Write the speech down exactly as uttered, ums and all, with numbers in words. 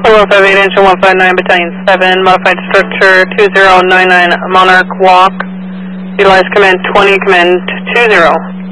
Hello, five eight engine one five nine, battalion seven, modified structure two zero nine nine Monarch Walk. Utilize command twenty, command two zero.